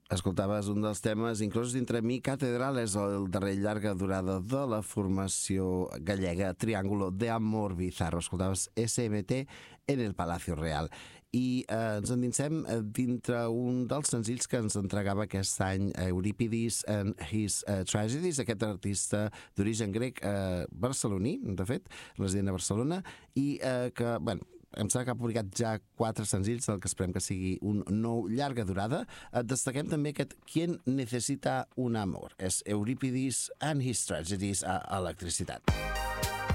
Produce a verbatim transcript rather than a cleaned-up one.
Escoltaves un dels temes inclosos dintre Mi Catedral, és el darrer llarga durada de la formació gallega Triángulo de Amor Bizarro. Escoltaves S M T en el Palacio Real. I eh, ens endinsem dintre un dels senzills que ens entregava aquest any Euripides and His uh, Tragedies, aquest artista d'origen grec eh, barceloní, de fet, resident a Barcelona, i eh, que, bueno, em sembla que ha publicat ja quatre senzills, del que esperem que sigui un nou llarga durada. Destaquem també aquest Quien necesita un amor. És Euripides and His Tragedies a Electricitat.